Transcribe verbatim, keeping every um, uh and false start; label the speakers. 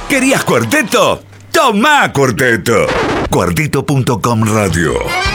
Speaker 1: ¿Querías cuarteto? ¡Toma cuarteto! Cuarteto punto com Radio.